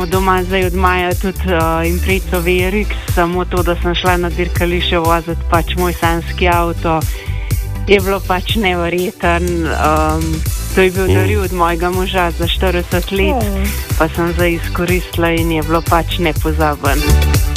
imamo doma zdaj od maja tudi impreco VRX, samo to, da sem šla na dirkališče voziti pač moj sanjski avto, je bilo pač neverjeten. To je bil daril od mojega moža za 40 let, pa sem zdaj izkoristila in je bilo pač nepozaben.